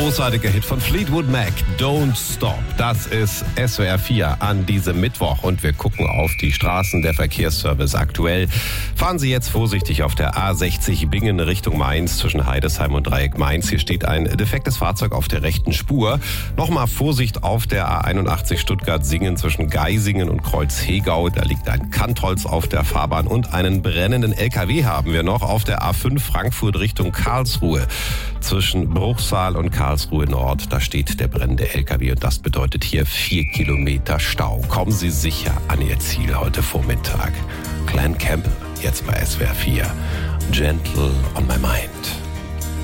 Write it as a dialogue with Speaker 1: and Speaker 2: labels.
Speaker 1: großartiger Hit von Fleetwood Mac, Don't Stop. Das ist SWR 4 an diesem Mittwoch und wir gucken auf die Straßen. Der Verkehrsservice aktuell. Fahren Sie jetzt vorsichtig auf der A60 Bingen Richtung Mainz zwischen Heidesheim und Dreieck Mainz. Hier steht ein defektes Fahrzeug auf der rechten Spur. Nochmal Vorsicht auf der A81 Stuttgart-Singen zwischen Geisingen und Kreuz-Hegau. Da liegt ein Kantholz auf der Fahrbahn und einen brennenden LKW haben wir noch auf der A5 Frankfurt Richtung Karlsruhe. Zwischen Bruchsal und Karlsruhe Nord, da steht der brennende LKW und das bedeutet hier 4 Kilometer Stau. Kommen Sie sicher an Ihr Ziel heute Vormittag. Glenn Campbell, jetzt bei SWR 4. Gentle on my mind.